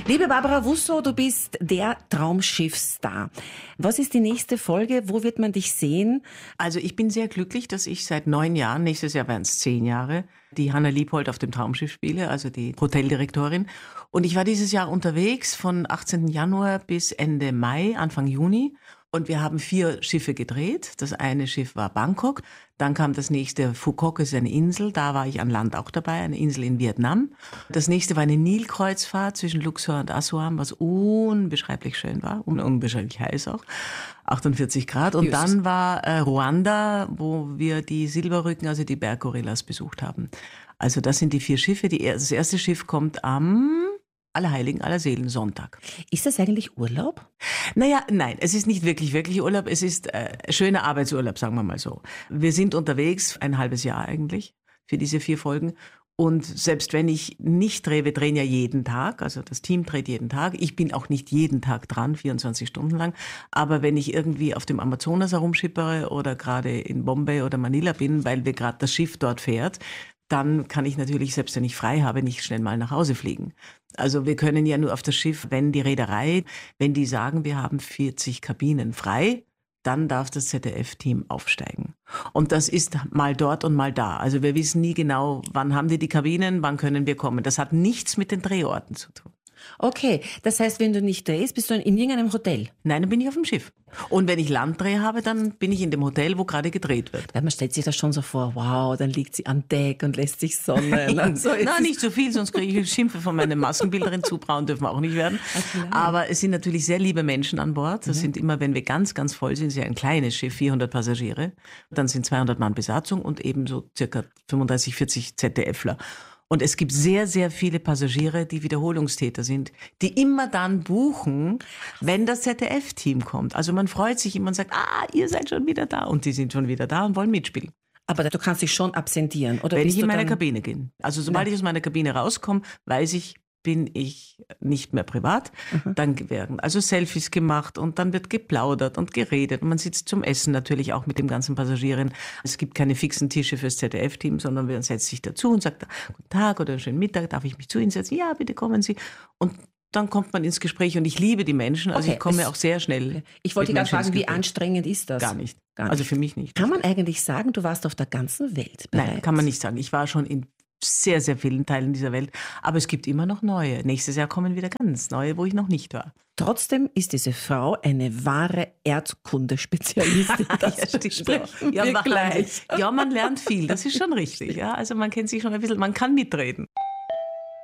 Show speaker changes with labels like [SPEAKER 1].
[SPEAKER 1] Liebe Barbara Wusso, du bist der Traumschiffstar. Was ist die nächste Folge? Wo wird man dich sehen?
[SPEAKER 2] Also ich bin sehr glücklich, dass ich seit 9 Jahren, nächstes Jahr wären es 10 Jahre, die Hanna Liebhold auf dem Traumschiff spiele, also die Hoteldirektorin. Und ich war dieses Jahr unterwegs von 18. Januar bis Ende Mai, Anfang Juni. Und wir haben 4 Schiffe gedreht. Das eine Schiff war Bangkok. Dann kam das nächste, Phuket ist eine Insel. Da war ich an Land auch dabei, eine Insel in Vietnam. Das nächste war eine Nilkreuzfahrt zwischen Luxor und Assuan, was unbeschreiblich schön war und unbeschreiblich heiß auch. 48 Grad. Und dann war Ruanda, wo wir die Silberrücken, also die Berggorillas besucht haben. Also das sind die 4 Schiffe. Das erste Schiff kommt am Allerheiligen, Allerseelen Sonntag.
[SPEAKER 1] Ist das eigentlich Urlaub?
[SPEAKER 2] Naja, nein, es ist nicht wirklich Urlaub. Es ist schöner Arbeitsurlaub, sagen wir mal so. Wir sind unterwegs, ein halbes Jahr eigentlich, für diese 4 Folgen. Und selbst wenn ich nicht drehe, wir drehen ja jeden Tag, also das Team dreht jeden Tag. Ich bin auch nicht jeden Tag dran, 24 Stunden lang. Aber wenn ich irgendwie auf dem Amazonas herumschippere oder gerade in Bombay oder Manila bin, weil wir gerade das Schiff dort fährt, dann kann ich natürlich, selbst wenn ich frei habe, nicht schnell mal nach Hause fliegen. Also wir können ja nur auf das Schiff, wenn die Reederei, wenn die sagen, wir haben 40 Kabinen frei, dann darf das ZDF-Team aufsteigen. Und das ist mal dort und mal da. Also wir wissen nie genau, wann haben die Kabinen, wann können wir kommen. Das hat nichts mit den Drehorten zu tun.
[SPEAKER 1] Okay, das heißt, wenn du nicht drehst, bist du in irgendeinem Hotel?
[SPEAKER 2] Nein, dann bin ich auf dem Schiff. Und wenn ich Landdreh habe, dann bin ich in dem Hotel, wo gerade gedreht wird.
[SPEAKER 1] Weil man stellt sich das schon so vor, wow, dann liegt sie an Deck und lässt sich sonnen.
[SPEAKER 2] Nein, nicht so viel, sonst kriege ich Schimpfe von meiner Maskenbilderin. Zu braun dürfen wir auch nicht werden. Aber es sind natürlich sehr liebe Menschen an Bord. Das sind immer, wenn wir ganz, ganz voll sind, ist ja ein kleines Schiff, 400 Passagiere. Dann sind 200 Mann Besatzung und eben so circa 35, 40 ZDFler. Und es gibt sehr, sehr viele Passagiere, die Wiederholungstäter sind, die immer dann buchen, wenn das ZDF-Team kommt. Also man freut sich immer und sagt, ihr seid schon wieder da. Und die sind schon wieder da und wollen mitspielen.
[SPEAKER 1] Aber du kannst dich schon absentieren, oder?
[SPEAKER 2] Wenn ich in meine Kabine gehe. Also sobald ich aus meiner Kabine rauskomme, weiß ich, bin ich nicht mehr privat. Dann werden also Selfies gemacht und dann wird geplaudert und geredet. Und man sitzt zum Essen natürlich auch mit dem ganzen Passagieren. Es gibt keine fixen Tische fürs ZDF-Team, sondern man setzt sich dazu und sagt, guten Tag oder schönen Mittag, darf ich mich zu Ihnen setzen? Ja, bitte kommen Sie. Und dann kommt man ins Gespräch und ich liebe die Menschen, also ich komme auch sehr schnell.
[SPEAKER 1] Ich wollte gerade fragen, wie anstrengend ist das?
[SPEAKER 2] Gar nicht. Also für mich nicht.
[SPEAKER 1] Kann man eigentlich sagen, du warst auf der ganzen Welt bereits?
[SPEAKER 2] Nein, kann man nicht sagen. Ich war schon in sehr, sehr vielen Teilen dieser Welt. Aber es gibt immer noch neue. Nächstes Jahr kommen wieder ganz neue, wo ich noch nicht war.
[SPEAKER 1] Trotzdem ist diese Frau eine wahre Erdkundespezialistin. Das
[SPEAKER 2] ja, stimmt. Ja, man lernt viel, das ist schon richtig. Ja? Also man kennt sich schon ein bisschen, man kann mitreden.